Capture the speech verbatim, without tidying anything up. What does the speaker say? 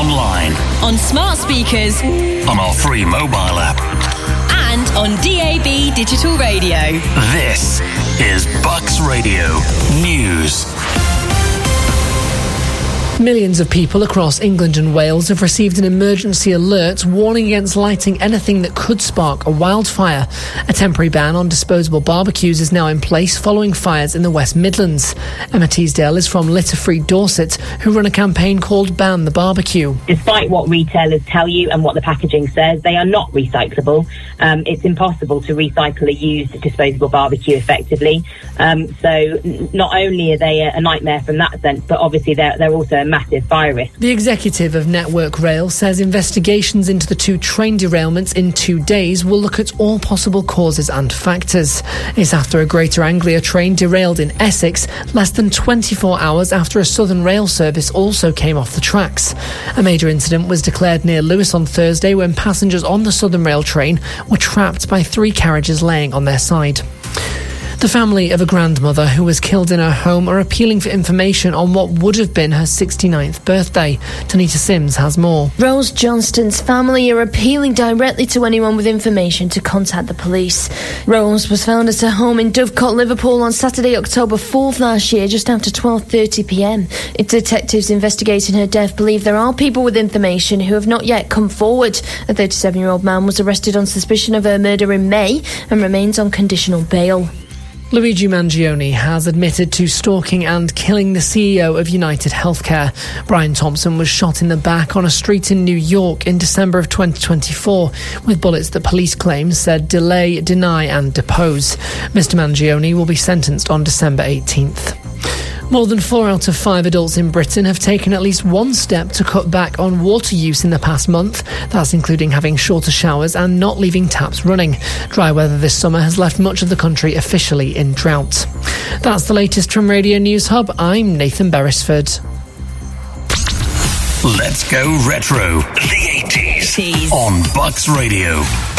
online, on smart speakers, on our free mobile app, and on D A B digital radio. This is Bucks Radio News. Millions of people across England and Wales have received an emergency alert warning against lighting anything that could spark a wildfire. A temporary ban on disposable barbecues is now in place following fires in the West Midlands. Emma Teasdale is from Litter Free Dorset, who run a campaign called Ban the Barbecue. Despite what retailers tell you and what the packaging says, they are not recyclable. Um, it's impossible to recycle a used disposable barbecue effectively. Um, so n- not only are they a, a nightmare from that sense, but obviously they're, they're also a massive fire risk. The executive of Network Rail says investigations into the two train derailments in two days will look at all possible causes and factors. It's after a Greater Anglia train derailed in Essex less than twenty-four hours after a Southern Rail service also came off the tracks. A major incident was declared near Lewis on Thursday when passengers on the Southern Rail train were trapped by three carriages laying on their side. The family of a grandmother who was killed in her home are appealing for information on what would have been her sixty-ninth birthday. Tanita Sims has more. Rose Johnston's family are appealing directly to anyone with information to contact the police. Rose was found at her home in Dovecot, Liverpool on Saturday, October fourth last year, just after twelve thirty p m. Detectives investigating her death believe there are people with information who have not yet come forward. A thirty-seven-year-old man was arrested on suspicion of her murder in May and remains on conditional bail. Luigi Mangione has admitted to stalking and killing the C E O of United Healthcare. Brian Thompson was shot in the back on a street in New York in December of twenty twenty-four, with bullets that police claim said delay, deny and depose. Mister Mangione will be sentenced on December eighteenth. More than four out of five adults in Britain have taken at least one step to cut back on water use in the past month. That's including having shorter showers and not leaving taps running. Dry weather this summer has left much of the country officially in drought. That's the latest from Radio News Hub. I'm Nathan Beresford. Let's go retro. The eighties on Bucks Radio.